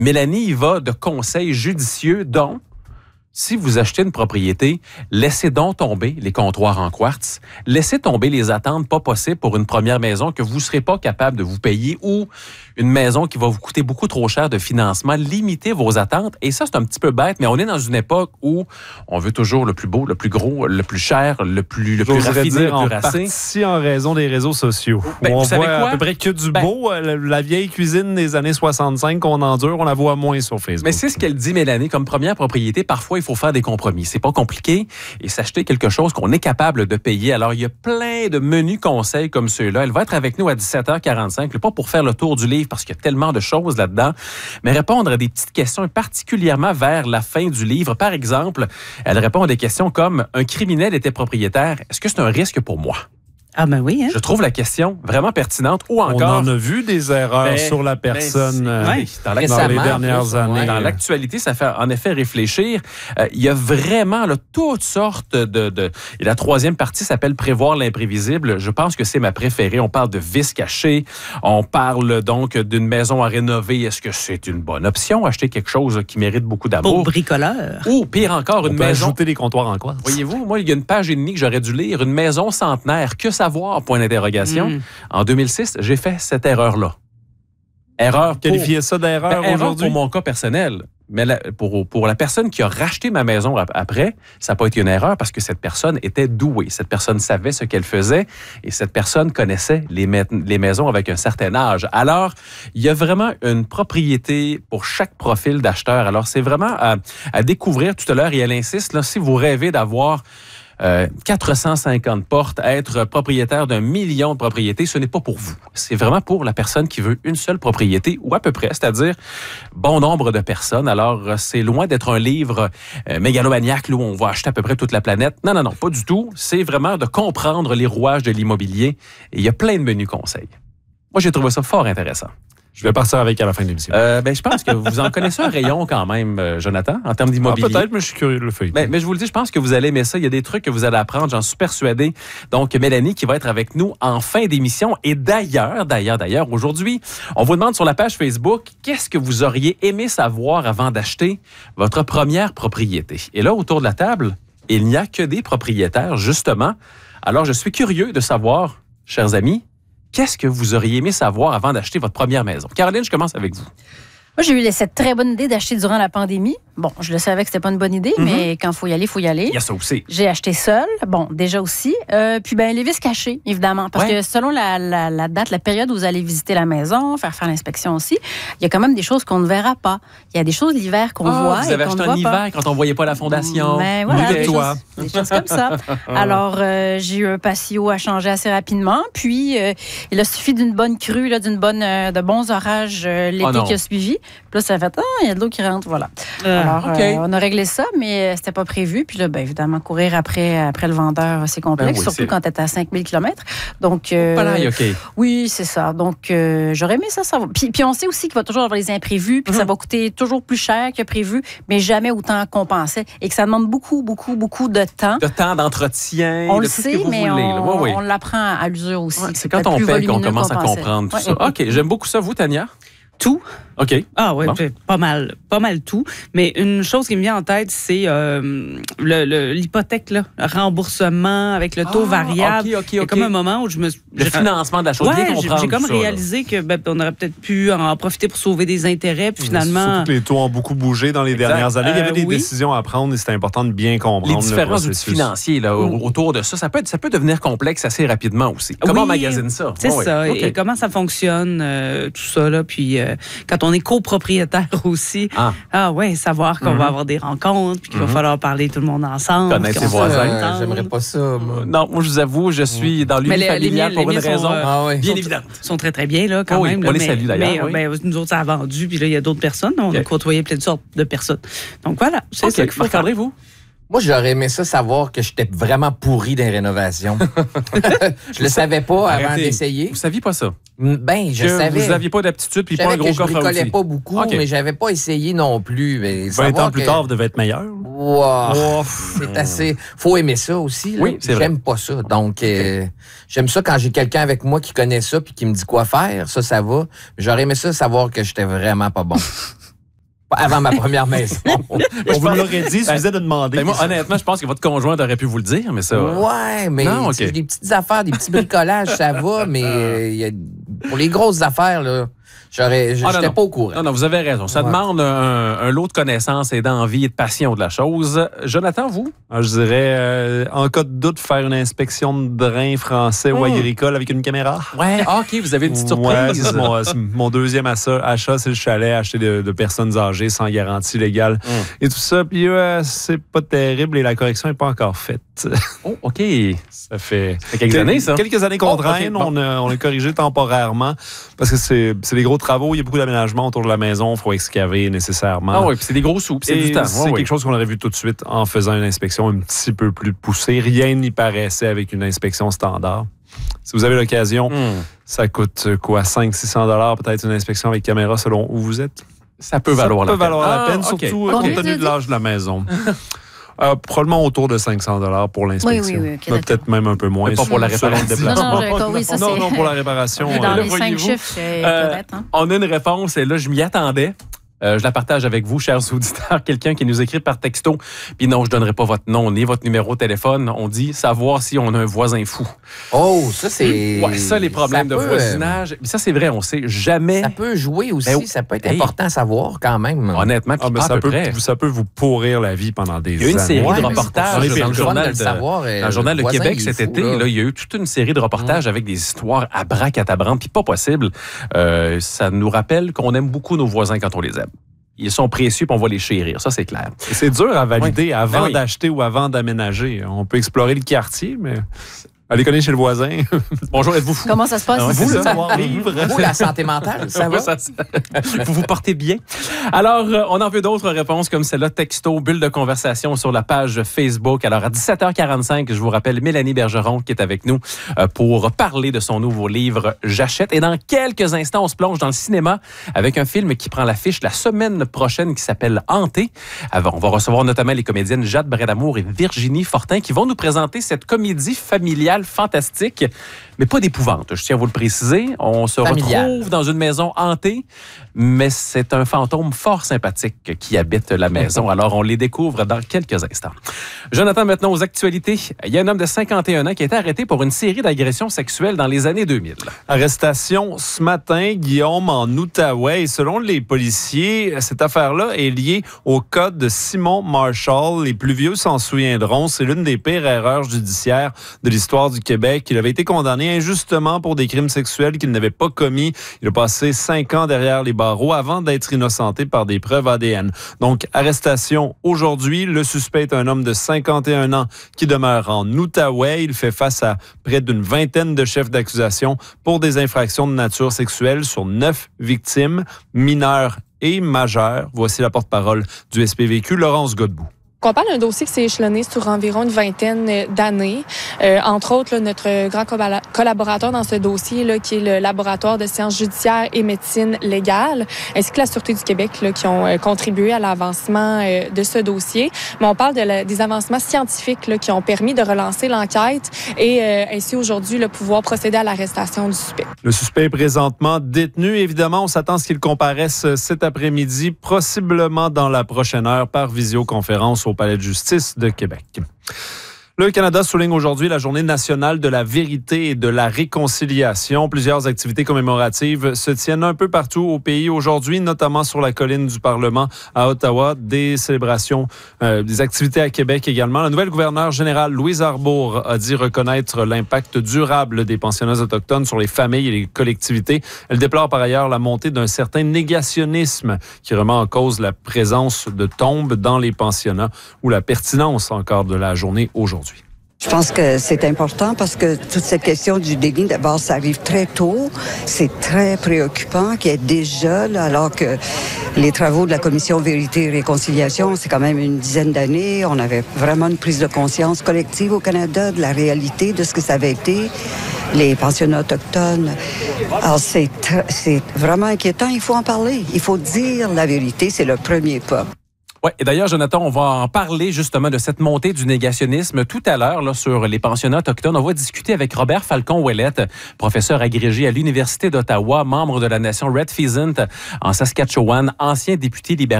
Mélanie y va de conseils judicieux, dont si vous achetez une propriété, laissez donc tomber les comptoirs en quartz. Laissez tomber les attentes pas possibles pour une première maison que vous ne serez pas capable de vous payer ou une maison qui va vous coûter beaucoup trop cher de financement. Limitez vos attentes. Et ça, c'est un petit peu bête, mais on est dans une époque où on veut toujours le plus beau, le plus gros, le plus cher, le plus raffiné, le plus racé. Partie en raison des réseaux sociaux. Ben, on vous savez voit quoi? à peu près que du beau. La vieille cuisine des années 65 qu'on endure, on la voit moins sur Facebook. Mais c'est ce qu'elle dit, Mélanie. Comme première propriété, parfois, il faut faire des compromis. C'est pas compliqué et s'acheter quelque chose qu'on est capable de payer. Alors, il y a plein de menus conseils comme ceux-là. Elle va être avec nous à 17h45, pas pour faire le tour du livre parce qu'il y a tellement de choses là-dedans, mais répondre à des petites questions, particulièrement vers la fin du livre. Par exemple, elle répond à des questions comme « Un criminel était propriétaire. Est-ce que c'est un risque pour moi? » Ah ben oui, hein? Je trouve la question vraiment pertinente. Ou encore... On en a vu des erreurs sur la personne dans les dernières années. Dans l'actualité, ça fait en effet réfléchir. Il y a vraiment là, toutes sortes de... Et la troisième partie s'appelle « Prévoir l'imprévisible ». Je pense que c'est ma préférée. On parle de vices cachés. On parle donc d'une maison à rénover. Est-ce que c'est une bonne option? Acheter quelque chose qui mérite beaucoup d'amour? Pour bricoleur. Ou pire encore, une maison... ajouter des comptoirs en quartz. Voyez-vous, moi, il y a une page et demie que j'aurais dû lire. Une maison centenaire. Que savoir, point d'interrogation. En 2006, j'ai fait cette erreur-là. Qualifier ça d'erreur aujourd'hui? Pour mon cas personnel. Mais pour la personne qui a racheté ma maison après, ça n'a pas été une erreur parce que cette personne était douée. Cette personne savait ce qu'elle faisait et cette personne connaissait les maisons avec un certain âge. Alors, il y a vraiment une propriété pour chaque profil d'acheteur. Alors, c'est vraiment à découvrir tout à l'heure et elle insiste, là, si vous rêvez d'avoir 450 portes, être propriétaire d'1 million de propriétés, ce n'est pas pour vous. C'est vraiment pour la personne qui veut une seule propriété, ou à peu près, c'est-à-dire bon nombre de personnes. Alors, c'est loin d'être un livre mégalomaniaque où on va acheter à peu près toute la planète. Non, pas du tout. C'est vraiment de comprendre les rouages de l'immobilier. Et il y a plein de menus conseils. Moi, j'ai trouvé ça fort intéressant. Je vais partir avec à la fin de l'émission. Je pense que vous en connaissez un rayon quand même, Jonathan, en termes d'immobilier. Peut-être, mais je suis curieux de le faire. Mais je vous le dis, je pense que vous allez aimer ça. Il y a des trucs que vous allez apprendre, j'en suis persuadé. Donc, Mélanie qui va être avec nous en fin d'émission. Et d'ailleurs, aujourd'hui, on vous demande sur la page Facebook, qu'est-ce que vous auriez aimé savoir avant d'acheter votre première propriété? Et là, autour de la table, il n'y a que des propriétaires, justement. Alors, je suis curieux de savoir, chers amis, qu'est-ce que vous auriez aimé savoir avant d'acheter votre première maison? Caroline, je commence avec vous. Moi, j'ai eu cette très bonne idée d'acheter durant la pandémie. Bon, je le savais que c'était pas une bonne idée, mais quand il faut y aller, il faut y aller. Il y a ça aussi. J'ai acheté seule, bon, déjà aussi. Puis, les vis cachés, évidemment. Parce que selon la date, la période où vous allez visiter la maison, faire l'inspection aussi, il y a quand même des choses qu'on ne verra pas. Il y a des choses l'hiver qu'on voit. Vous avez acheté en hiver quand on ne voyait pas la fondation. Mais voilà, des choses comme ça. Alors, j'ai eu un patio à changer assez rapidement. Puis, il a suffi d'une bonne crue, là, de bons orages l'été qui a suivi. Puis là, ça a fait, il y a de l'eau qui rentre, voilà. Alors, on a réglé ça, mais c'était pas prévu. Puis là, évidemment, courir après le vendeur, c'est complexe, surtout quand tu es à 5000 km. Donc, oui, c'est ça. Donc, j'aurais aimé ça savoir. Puis on sait aussi qu'il va toujours avoir des imprévus, puis que ça va coûter toujours plus cher que prévu, mais jamais autant qu'on pensait. Et que ça demande beaucoup, beaucoup, beaucoup de temps. De temps, d'entretien, on de le tout sait, ce que vous mais voulez. On l'apprend à l'usure aussi. C'est quand on paye qu'on commence à comprendre tout ça. OK, j'aime beaucoup ça. Vous, Tania? Tout. OK. Ah oui, pas mal tout. Mais une chose qui me vient en tête, c'est l'hypothèque, là, le remboursement avec le taux variable. OK. Il y a comme un moment où le financement de la chose, bien comprendre. J'ai comme réalisé que on aurait peut-être pu en profiter pour sauver des intérêts, puis finalement... Surtout que les taux ont beaucoup bougé dans les dernières années. Il y avait des décisions à prendre et c'était important de bien comprendre les différents outils financiers là, autour de ça. Ça peut devenir complexe assez rapidement aussi. Comment on magasine ça? C'est ça. Okay. Et comment ça fonctionne, tout ça, là. Puis quand on est copropriétaire aussi, savoir qu'on va avoir des rencontres, puis qu'il va falloir parler tout le monde ensemble. Connaître ses voisins. J'aimerais pas ça. Non, moi, je vous avoue, je suis dans l'unité familiale pour une raison bien évidente. Ils sont très, très bien, là, quand même. On les salue, d'ailleurs. Mais nous autres, ça a vendu, puis là, il y a d'autres personnes. On a côtoyé plein de sortes de personnes. Donc, voilà, c'est ça qu'il faut faire. Vous? Moi, j'aurais aimé ça savoir que j'étais vraiment pourri dans les rénovations. Je le savais pas avant d'essayer. Vous saviez pas ça? Je savais. Vous n'aviez pas d'aptitude puis pas un gros coffre à outils. Je bricolais pas beaucoup, mais j'avais pas essayé non plus. Mais 20 ans plus tard, vous devez être meilleur. Wow, c'est assez... Faut aimer ça aussi. Là. Oui, c'est vrai. J'aime pas ça. Donc, j'aime ça quand j'ai quelqu'un avec moi qui connaît ça puis qui me dit quoi faire. Ça va. J'aurais aimé ça savoir que j'étais vraiment pas bon. Avant ma première maison. On vous l'aurait dit, il suffisait de demander. Moi, honnêtement, je pense que votre conjoint aurait pu vous le dire, mais ça... Ouais, mais des petites affaires, des petits bricolages, ça va, mais pour les grosses affaires, là... J'étais pas au courant. Non, vous avez raison. Ça demande un lot de connaissances et d'envie et de passion de la chose. Jonathan, vous? Je dirais, en cas de doute, faire une inspection de drain français ou agricole avec une caméra. Ouais, OK, vous avez une petite surprise. Ouais, c'est mon deuxième achat, c'est le chalet acheté de personnes âgées sans garantie légale et tout ça. Puis c'est pas terrible et la correction n'est pas encore faite. Oh, OK. Ça fait quelques années, ça? Quelques années qu'on draine. Okay, bon. On a corrigé temporairement parce que c'est des gros travaux. Il y a beaucoup d'aménagements autour de la maison. Il faut excaver nécessairement. Ah oui, puis c'est des gros sous, puis c'est du temps. C'est quelque chose qu'on aurait vu tout de suite en faisant une inspection un petit peu plus poussée. Rien n'y paraissait avec une inspection standard. Si vous avez l'occasion, ça coûte quoi? 500-600 $ peut-être une inspection avec caméra selon où vous êtes? Ça peut valoir la peine. Ça peut valoir la peine, surtout compte tenu de l'âge de la maison. Probablement autour de 500 $ pour l'inspection. Oui, peut-être même un peu moins. Mais pas pour la réparation. Non, pour la réparation. Dans les 5 chiffres, c'est correct. On a une réponse et là, je m'y attendais. Je la partage avec vous, chers auditeurs. Quelqu'un qui nous écrit par texto. Puis non, je ne donnerai pas votre nom ni votre numéro de téléphone. On dit savoir si on a un voisin fou. Oh, ça, c'est... Ouais, ça, les problèmes de voisinage. Ça, c'est vrai, on sait jamais. Ça peut jouer aussi. Ça peut être important à savoir quand même. Honnêtement, ça peut vous pourrir la vie pendant des années. Il y a eu une série de reportages dans le journal de Québec cet été. Là, il y a eu toute une série de reportages avec des histoires abracadabrantes. Puis pas possible. Ça nous rappelle qu'on aime beaucoup nos voisins quand on les aime. Ils sont précieux et on va les chérir. Ça, c'est clair. Et c'est dur à valider avant d'acheter ou avant d'aménager. On peut explorer le quartier, mais... Allez connaître chez le voisin. Bonjour, êtes-vous fou? Comment ça se passe? Vous, le savoir-vivre. Vous, la santé mentale, ça va? Vous vous portez bien? Alors, on en veut d'autres réponses comme celle-là. Texto, bulle de conversation sur la page Facebook. Alors, à 17h45, je vous rappelle Mélanie Bergeron qui est avec nous pour parler de son nouveau livre « J'achète ». Et dans quelques instants, on se plonge dans le cinéma avec un film qui prend l'affiche la semaine prochaine qui s'appelle « Hanté ». On va recevoir notamment les comédiennes Jade Brédamour et Virginie Fortin qui vont nous présenter cette comédie familiale fantastique, mais pas d'épouvante. Je tiens à vous le préciser. On se retrouve dans une maison hantée, mais c'est un fantôme fort sympathique qui habite la maison. Alors, on les découvre dans quelques instants. Jonathan, maintenant aux actualités. Il y a un homme de 51 ans qui a été arrêté pour une série d'agressions sexuelles dans les années 2000. Arrestation ce matin, Guillaume, en Outaouais. Et selon les policiers, cette affaire-là est liée au cas de Simon Marshall. Les plus vieux s'en souviendront. C'est l'une des pires erreurs judiciaires de l'histoire du Québec. Il avait été condamné injustement pour des crimes sexuels qu'il n'avait pas commis. Il a passé 5 ans derrière les barreaux avant d'être innocenté par des preuves ADN. Donc, arrestation aujourd'hui. Le suspect est un homme de 51 ans qui demeure en Outaouais. Il fait face à près d'une vingtaine de chefs d'accusation pour des infractions de nature sexuelle sur 9 victimes, mineures et majeures. Voici la porte-parole du SPVQ, Laurence Godbout. On parle d'un dossier qui s'est échelonné sur environ une vingtaine d'années. Entre autres, notre grand collaborateur dans ce dossier, là, qui est le laboratoire de sciences judiciaires et médecine légale, ainsi que la Sûreté du Québec, là, qui ont contribué à l'avancement de ce dossier. Mais on parle des avancements scientifiques là, qui ont permis de relancer l'enquête et ainsi aujourd'hui pouvoir procéder à l'arrestation du suspect. Le suspect est présentement détenu. Évidemment, on s'attend à ce qu'il comparaisse cet après-midi, possiblement dans la prochaine heure, par visioconférence au Palais de justice de Québec. Le Canada souligne aujourd'hui la Journée nationale de la vérité et de la réconciliation. Plusieurs activités commémoratives se tiennent un peu partout au pays aujourd'hui, notamment sur la colline du Parlement à Ottawa. Des célébrations, des activités à Québec également. La nouvelle gouverneure générale, Louise Arbour, a dit reconnaître l'impact durable des pensionnats autochtones sur les familles et les collectivités. Elle déplore par ailleurs la montée d'un certain négationnisme qui remet en cause la présence de tombes dans les pensionnats ou la pertinence encore de la journée aujourd'hui. Je pense que c'est important parce que toute cette question du déni, d'abord, ça arrive très tôt. C'est très préoccupant qu'il y ait déjà, là, alors que les travaux de la Commission Vérité et Réconciliation, c'est quand même une dizaine d'années. On avait vraiment une prise de conscience collective au Canada de la réalité de ce que ça avait été, les pensionnats autochtones. Alors, c'est vraiment inquiétant. Il faut en parler. Il faut dire la vérité. C'est le premier pas. Oui, et d'ailleurs, Jonathan, on va en parler justement de cette montée du négationnisme tout à l'heure là, sur les pensionnats autochtones. On va discuter avec Robert Falcon-Ouellette, professeur agrégé à l'Université d'Ottawa, membre de la nation Red Pheasant en Saskatchewan, ancien député libéral.